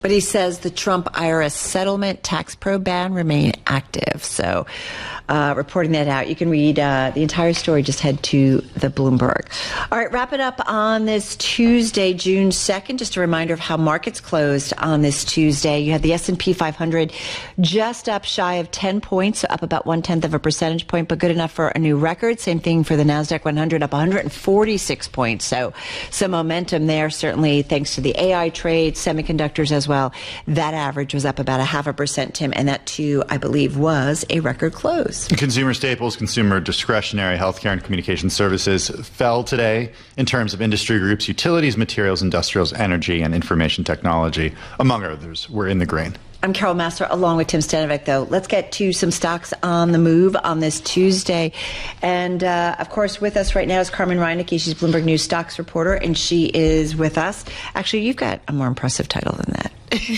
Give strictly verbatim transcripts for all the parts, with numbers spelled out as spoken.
But he says the Trump I R S settlement tax probe ban remain active. So uh, reporting that out. You can read uh, the entire story. Just head to the Bloomberg. All right, wrap it up on this Tuesday, June second. Just a reminder of how markets closed on this Tuesday. You had the S and P five hundred just up shy of ten points, so up about one-tenth of a percentage point, but good enough for a new record. Same thing for the NASDAQ one hundred, up one hundred forty-six points. So some momentum there, certainly thanks to the A I trade, semiconductors as well. Well, that average was up about a half a percent, Tim, and that too, I believe, was a record close. Consumer staples, consumer discretionary, healthcare and communication services fell today in terms of industry groups. Utilities, materials, industrials, energy, and information technology, among others, were in the green. I'm Carol Massar, along with Tim Stanovic, though. Let's get to some stocks on the move on this Tuesday. And, uh, of course, with us right now is Carmen Reinecke. She's Bloomberg News stocks reporter, and she is with us. Actually, you've got a more impressive title than that.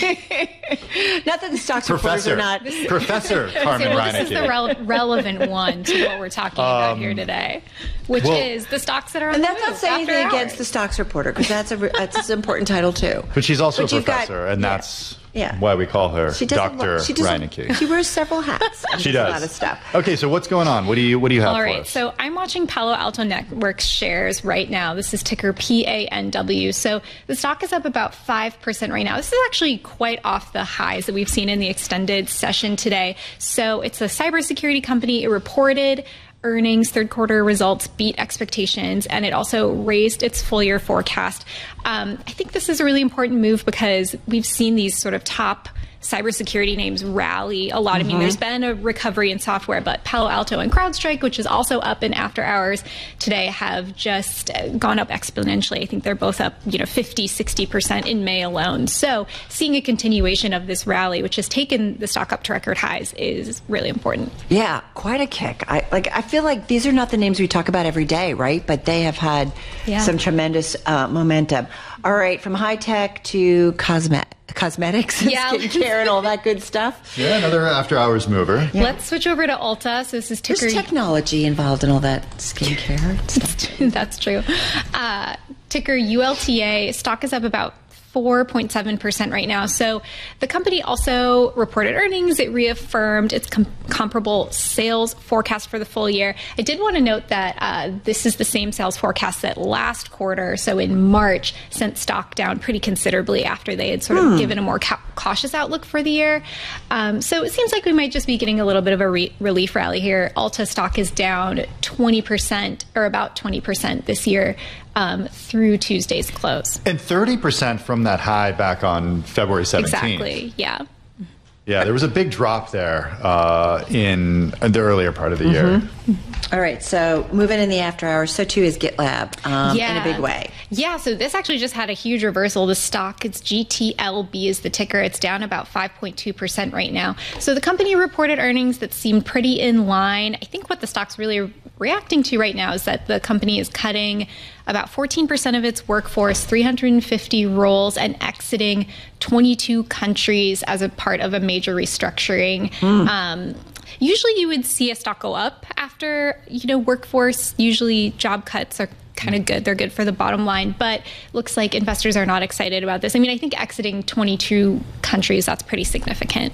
Not that the stocks Professor, reporters are not. Professor Carmen well, Reinecke. This is the rel- relevant one to what we're talking about um, here today, which well, is the stocks that are on And the that's move not saying after anything hours. against the stocks reporter, because that's a that's an important title too. But she's also But a you've got- professor, and yeah. that's Yeah. why we call her She does a Doctor lot- she does a- Reinecke. She wears several hats. and She does does. a lot of stuff. Okay, so what's going on? What do you what do you have All for right, us? so I'm watching Palo Alto Networks shares right now. This is ticker P A N W. So the stock is up about five percent right now. This is actually quite off the highs that we've seen in the extended session today. So it's a cybersecurity company. It reported earnings, third quarter results beat expectations, and it also raised its full year forecast. Um, I think this is a really important move because we've seen these sort of top cybersecurity names rally a lot. Mm-hmm. I mean, there's been a recovery in software, but Palo Alto and CrowdStrike, which is also up in after hours today, have just gone up exponentially. I think they're both up, you know, fifty, sixty percent in May alone. So seeing a continuation of this rally, which has taken the stock up to record highs, is really important. Yeah, quite a kick. I like. I feel like these are not the names we talk about every day, right? But they have had Yeah. some tremendous uh, momentum. All right, from high tech to cosmet cosmetics, and Yeah. skincare, and all that good stuff. Yeah, another after hours mover. Yeah. Let's switch over to Ulta. So this is ticker. There's technology involved in all that skincare stuff. That's true. Uh, ticker U L T A. Stock is up about four point seven percent right now. So the company also reported earnings. It reaffirmed its com- comparable sales forecast for the full year. I did want to note that uh, this is the same sales forecast that last quarter, so in March, sent stock down pretty considerably after they had sort of Hmm. given a more ca- cautious outlook for the year. Um, so it seems like we might just be getting a little bit of a re- relief rally here. Ulta stock is down twenty percent or about twenty percent this year. Um, through Tuesay's close. And thirty percent from that high back on February seventeenth. Exactly, yeah. Yeah, there was a big drop there uh, in the earlier part of the year. All right, so moving in the after hours, so too is GitLab um, in a big way. Yeah, so this actually just had a huge reversal. The stock, it's G T L B is the ticker. It's down about five point two percent right now. So the company reported earnings that seemed pretty in line. I think what the stock's really reacting to right now is that the company is cutting about fourteen percent of its workforce, three hundred fifty roles, and exiting twenty-two countries as a part of a major restructuring. Mm. Um, usually you would see a stock go up after, you know, workforce. Usually job cuts are kind of good. They're good for the bottom line, but looks like investors are not excited about this. I mean, I think exiting twenty-two countries, that's pretty significant.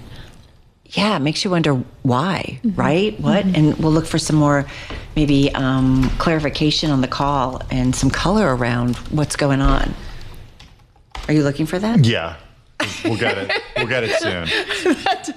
Yeah, it makes you wonder why, mm-hmm. right? What? Mm-hmm. And we'll look for some more maybe um, clarification on the call and some color around what's going on. Are you looking for that? Yeah. We'll get it. We'll get it soon.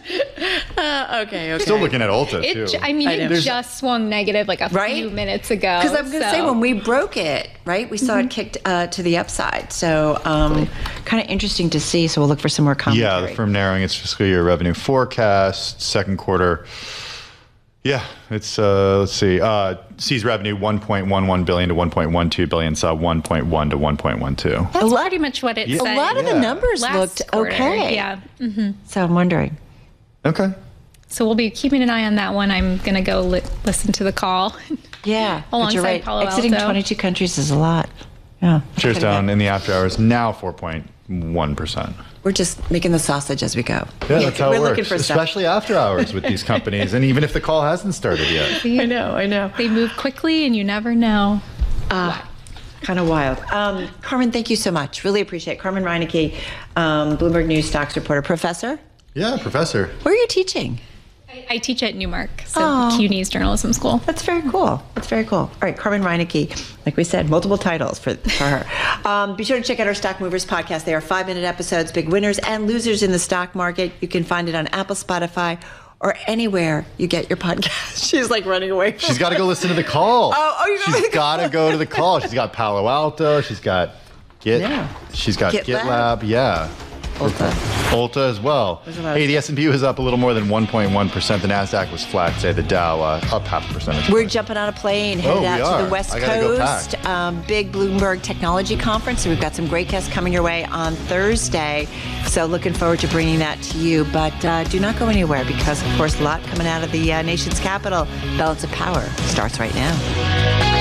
uh, okay, okay. Still looking at Ulta, it, too. I mean, I it There's, just swung negative like a right? few minutes ago. Because I'm going to so. say, when we broke it, right, we saw mm-hmm. it kicked uh, to the upside. So um, kind of interesting to see. So we'll look for some more commentary. Yeah, the firm narrowing its fiscal year revenue forecast, second quarter. Yeah, it's, uh, let's see, uh, sees revenue one point one one billion to one point one two billion, saw one point one to one point one two. That's lot, pretty much what it yeah, said. A lot of yeah. the numbers Last looked quarter, okay. Yeah. Mm-hmm. So I'm wondering. Okay. So we'll be keeping an eye on that one. I'm going to go li- listen to the call. Yeah. Alongside you're right. Palo Exiting Alto. twenty-two countries is a lot. Yeah. Shares down in the after hours, now four point one percent. We're just making the sausage as we go. Yeah, that's how We're it works, looking for especially stuff. after hours with these companies, and even if the call hasn't started yet. I know, I know. They move quickly, and you never know. Uh, Kind of wild. Um, Carmen, thank you so much. Really appreciate it. Carmen Reinecke, um, Bloomberg News stocks reporter. Professor? Yeah, professor. Where are you teaching? I, I teach at Newmark, so Oh. C U N Y's journalism school. That's very cool. That's very cool. All right, Carmen Reinecke, like we said, multiple titles for, for her. Um, be sure to check out our Stock Movers podcast. They are five-minute episodes, big winners and losers in the stock market. You can find it on Apple, Spotify, or anywhere you get your podcast. She's like running away from She's got to go listen to the call. Oh, oh, you're going She's to got to go to the call. She's got Palo Alto. She's got Git. Yeah. She's got GitLab. GitLab. Yeah. Ulta. Ulta as well. Hey, the S and P was up a little more than one point one percent. The NASDAQ was flat today. The Dow uh, up half a percentage. We're jumping on a plane, headed Oh, we out are. to the West I gotta go Coast. pack. Um, big Bloomberg Technology Conference. So we've got some great guests coming your way on Thursday. So looking forward to bringing that to you. But uh, do not go anywhere because, of course, a lot coming out of the uh, nation's capital. Balance of Power starts right now.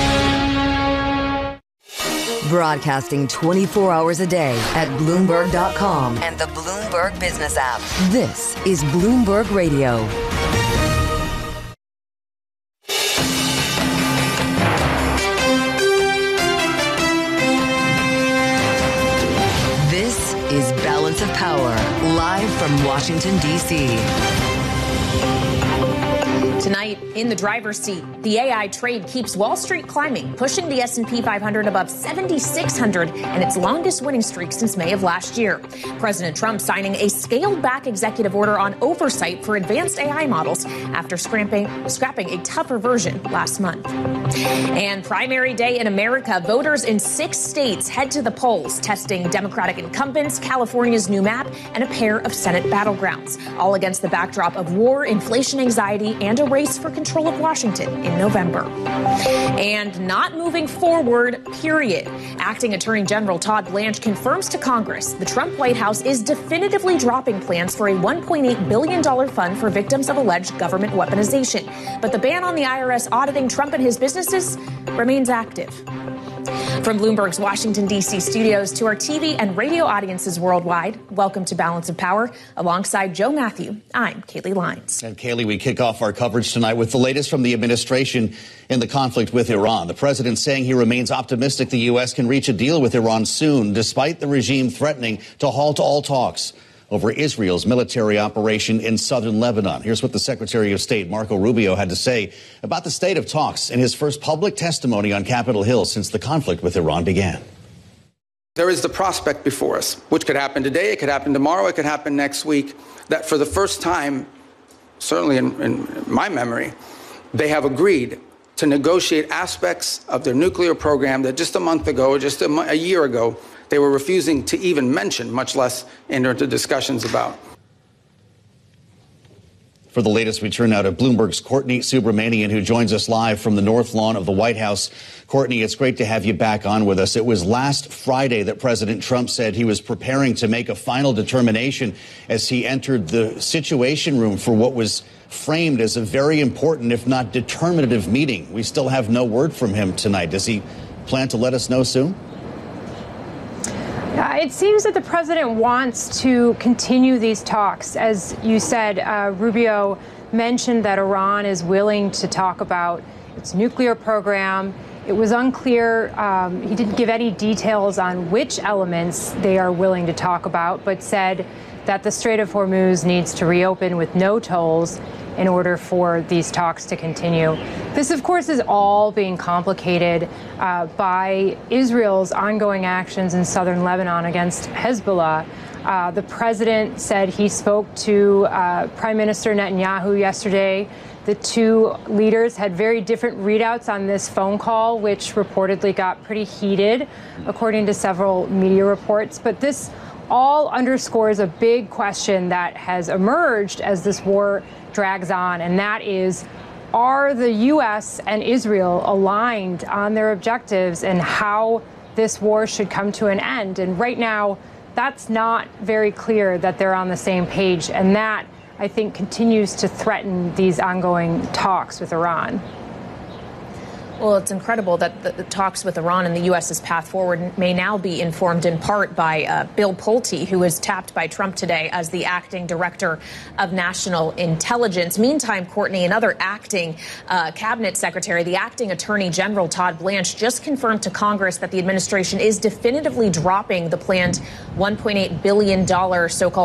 Broadcasting twenty-four hours a day at Bloomberg dot com and the Bloomberg Business app. This is Bloomberg Radio. This is Balance of Power, live from Washington, D C Tonight, in the driver's seat, the A I trade keeps Wall Street climbing, pushing the S and P five hundred above seventy-six hundred and its longest winning streak since May of last year. President Trump signing a scaled-back executive order on oversight for advanced A I models after scrapping, scrapping a tougher version last month. And primary day in America, voters in six states head to the polls, testing Democratic incumbents, California's new map, and a pair of Senate battlegrounds, all against the backdrop of war, inflation anxiety, and a race for control of Washington in November. And not moving forward, period. Acting Attorney General Todd Blanche confirms to Congress the Trump White House is definitively dropping plans for a one point eight billion dollars fund for victims of alleged government weaponization. But the ban on the I R S auditing Trump and his businesses remains active. From Bloomberg's Washington, D C studios to our T V and radio audiences worldwide, welcome to Balance of Power. Alongside Joe Matthew, I'm Kaylee Lyons. And Kaylee, we kick off our coverage tonight with the latest from the administration in the conflict with Iran. The president saying he remains optimistic the U S can reach a deal with Iran soon, despite the regime threatening to halt all talks over Israel's military operation in southern Lebanon. Here's what the Secretary of State, Marco Rubio, had to say about the state of talks in his first public testimony on Capitol Hill since the conflict with Iran began. There is the prospect before us, which could happen today, it could happen tomorrow, it could happen next week, that for the first time, certainly in, in my memory, they have agreed to negotiate aspects of their nuclear program that just a month ago, just a, a year ago, they were refusing to even mention, much less enter into discussions about. For the latest, we turn now to Bloomberg's Courtney Subramanian, who joins us live from the North Lawn of the White House. Courtney, it's great to have you back on with us. It was last Friday that President Trump said he was preparing to make a final determination as he entered the Situation Room for what was framed as a very important, if not determinative, meeting. We still have no word from him tonight. Does he plan to let us know soon? Uh, it seems that the president wants to continue these talks. As you said, uh, Rubio mentioned that Iran is willing to talk about its nuclear program. It was unclear. Um, he didn't give any details on which elements they are willing to talk about, but said that the Strait of Hormuz needs to reopen with no tolls in order for these talks to continue. This, of course, is all being complicated uh, by Israel's ongoing actions in southern Lebanon against Hezbollah. Uh, the president said he spoke to uh, Prime Minister Netanyahu yesterday. The two leaders had very different readouts on this phone call, which reportedly got pretty heated, according to several media reports. But this all underscores a big question that has emerged as this war drags on, and that is, are the U S and Israel aligned on their objectives and how this war should come to an end? And right now, that's not very clear that they're on the same page, and that, I think, continues to threaten these ongoing talks with Iran. Well, it's incredible that the, the talks with Iran and the U S's path forward may now be informed in part by uh, Bill Pulte, who was tapped by Trump today as the acting director of national intelligence. Meantime, Courtney, another acting uh, cabinet secretary, the acting attorney general Todd Blanche, just confirmed to Congress that the administration is definitively dropping the planned one point eight billion dollars so-called